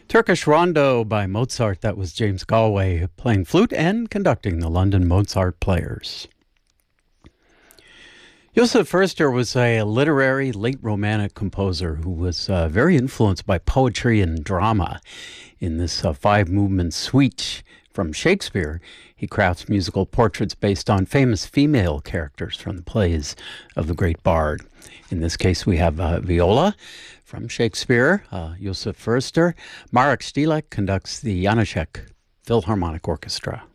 Turkish Rondo by Mozart. That was James Galway playing flute and conducting the London Mozart Players. Josef Förster was a literary late Romantic composer who was very influenced by poetry and drama. In this five-movement suite from Shakespeare, he crafts musical portraits based on famous female characters from the plays of the great bard. In this case, we have Viola from Shakespeare, Josef Förster. Marek Stylek conducts the Janacek Philharmonic Orchestra.